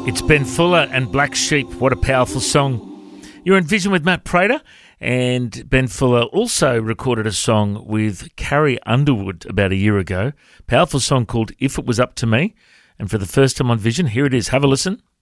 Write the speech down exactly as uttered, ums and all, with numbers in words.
It's Ben Fuller and Black Sheep. What a powerful song. You're in Vision with Matt Prater, and Ben Fuller also recorded a song with Carrie Underwood about a year ago. Powerful song called If It Was Up To Me. And for the first time on Vision, here it is. Have a listen.